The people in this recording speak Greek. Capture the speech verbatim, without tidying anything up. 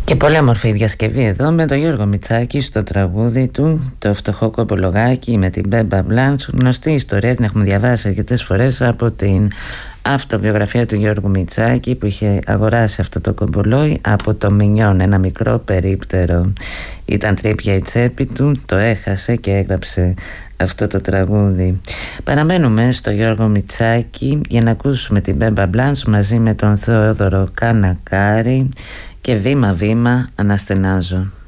Και πολύ όμορφη διασκευή εδώ με τον Γιώργο Μητσάκη στο τραγούδι του «Το φτωχό κομπολογάκι» με την Μπέμπα Μπλάντς. Γνωστή ιστορία, την έχουμε διαβάσει αρκετές φορές από την αυτοβιογραφία του Γιώργου Μητσάκη, που είχε αγοράσει αυτό το κομπολόι από το Μινιόν, ένα μικρό περίπτερο. Ήταν τρίπια η τσέπη του, το έχασε και έγραψε αυτό το τραγούδι. Παραμένουμε στο Γιώργο Μητσάκη για να ακούσουμε την Μπέμπα Μπλάντς μαζί με τον Θεόδωρο Κανακάρη και «Βήμα βήμα αναστενάζω».